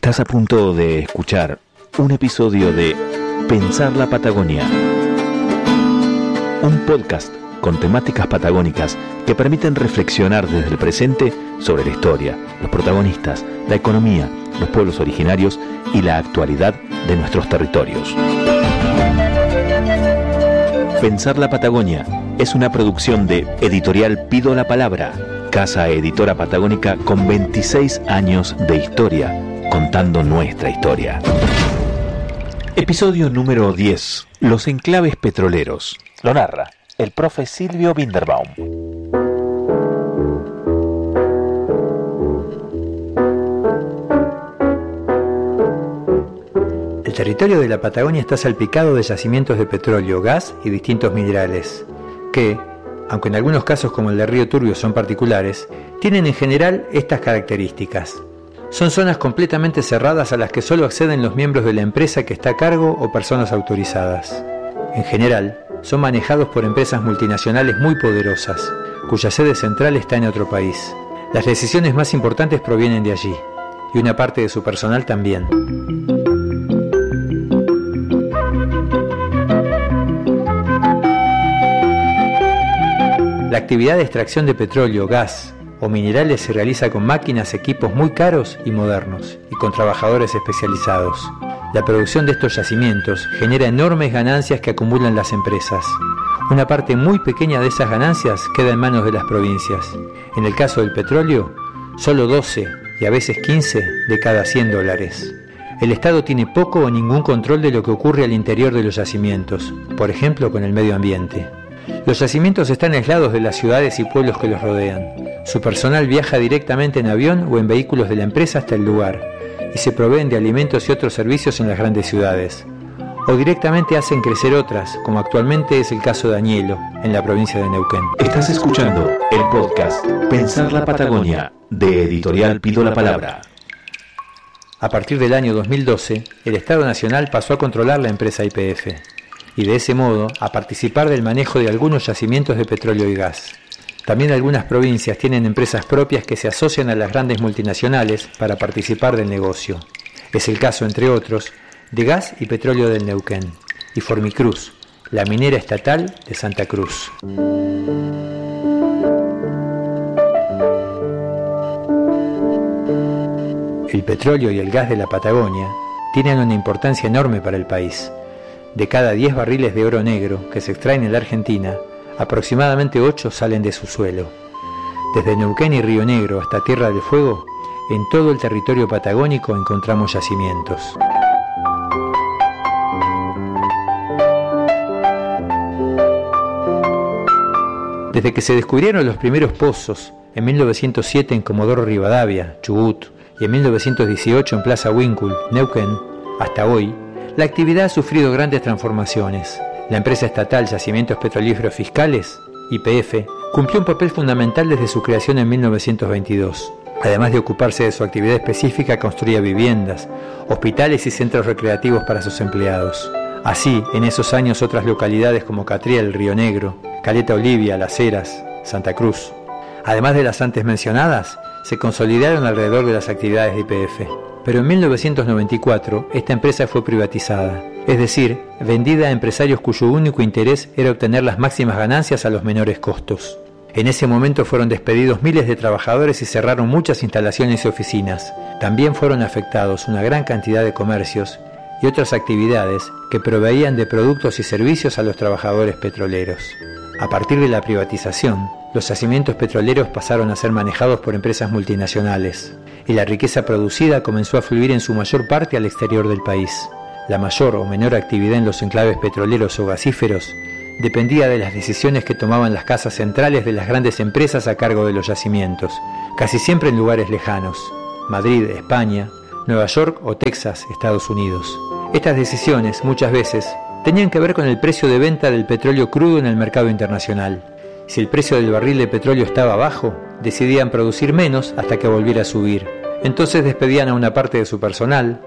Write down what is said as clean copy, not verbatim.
Estás a punto de escuchar un episodio de Pensar la Patagonia, un podcast con temáticas patagónicas que permiten reflexionar desde el presente sobre la historia, los protagonistas, la economía, los pueblos originarios y la actualidad de nuestros territorios. Pensar la Patagonia es una producción de Editorial Pido la Palabra, casa editora patagónica con 26 años de historia, contando nuestra historia. Episodio número 10. Los enclaves petroleros. Lo narra el profe Silvio Binderbaum. El territorio de la Patagonia está salpicado de yacimientos de petróleo, gas y distintos minerales, que, aunque en algunos casos como el de Río Turbio son particulares, tienen en general estas características. Son zonas completamente cerradas a las que solo acceden los miembros de la empresa que está a cargo o personas autorizadas. En general, son manejados por empresas multinacionales muy poderosas, cuya sede central está en otro país. Las decisiones más importantes provienen de allí, y una parte de su personal también. La actividad de extracción de petróleo, gas o minerales se realiza con máquinas, equipos muy caros y modernos, y con trabajadores especializados. La producción de estos yacimientos genera enormes ganancias que acumulan las empresas. Una parte muy pequeña de esas ganancias queda en manos de las provincias. En el caso del petróleo, solo 12 y a veces 15 de cada $100. El Estado tiene poco o ningún control de lo que ocurre al interior de los yacimientos, por ejemplo con el medio ambiente. Los yacimientos están aislados de las ciudades y pueblos que los rodean. Su personal viaja directamente en avión o en vehículos de la empresa hasta el lugar y se proveen de alimentos y otros servicios en las grandes ciudades. O directamente hacen crecer otras, como actualmente es el caso de Añelo, en la provincia de Neuquén. Estás escuchando el podcast Pensar la Patagonia, de Editorial Pido la Palabra. A partir del año 2012, el Estado Nacional pasó a controlar la empresa YPF y de ese modo a participar del manejo de algunos yacimientos de petróleo y gas. También algunas provincias tienen empresas propias que se asocian a las grandes multinacionales para participar del negocio. Es el caso, entre otros, de Gas y Petróleo del Neuquén y Formicruz, la minera estatal de Santa Cruz. El petróleo y el gas de la Patagonia tienen una importancia enorme para el país. De cada 10 barriles de oro negro que se extraen en la Argentina, aproximadamente 8 salen de su suelo. Desde Neuquén y Río Negro hasta Tierra del Fuego, en todo el territorio patagónico encontramos yacimientos. Desde que se descubrieron los primeros pozos, en 1907 en Comodoro Rivadavia, Chubut, y en 1918 en Plaza Huíncul, Neuquén, hasta hoy, la actividad ha sufrido grandes transformaciones. La empresa estatal Yacimientos Petrolíferos Fiscales, YPF, cumplió un papel fundamental desde su creación en 1922. Además de ocuparse de su actividad específica, construía viviendas, hospitales y centros recreativos para sus empleados. Así, en esos años otras localidades como Catriel, Río Negro, Caleta Olivia, Las Heras, Santa Cruz, además de las antes mencionadas, se consolidaron alrededor de las actividades de YPF. Pero en 1994 esta empresa fue privatizada, es decir, vendida a empresarios cuyo único interés era obtener las máximas ganancias a los menores costos. En ese momento fueron despedidos miles de trabajadores y cerraron muchas instalaciones y oficinas. También fueron afectados una gran cantidad de comercios y otras actividades que proveían de productos y servicios a los trabajadores petroleros. A partir de la privatización, los yacimientos petroleros pasaron a ser manejados por empresas multinacionales y la riqueza producida comenzó a fluir en su mayor parte al exterior del país. La mayor o menor actividad en los enclaves petroleros o gasíferos dependía de las decisiones que tomaban las casas centrales de las grandes empresas a cargo de los yacimientos, casi siempre en lugares lejanos, Madrid, España, Nueva York o Texas, Estados Unidos. Estas decisiones, muchas veces, tenían que ver con el precio de venta del petróleo crudo en el mercado internacional. Si el precio del barril de petróleo estaba bajo, decidían producir menos hasta que volviera a subir. Entonces despedían a una parte de su personal,